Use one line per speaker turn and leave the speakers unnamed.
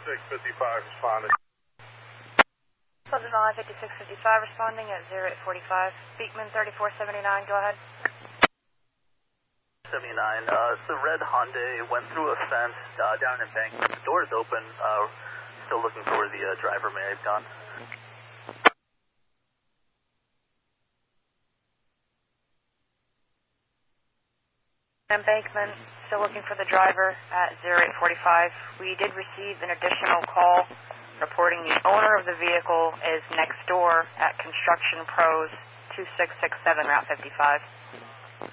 responding.
Pleasant Valley 5655 responding at 0845. Beekman 3479, go ahead.
79. It's the red Hyundai went through a fence down in Embankment. The door is open. Still looking for where the driver may have gone.
Embankment, still looking for the driver at 0845. We did receive an additional call reporting the owner of the vehicle is next door at Construction Pros 2667 Route 55.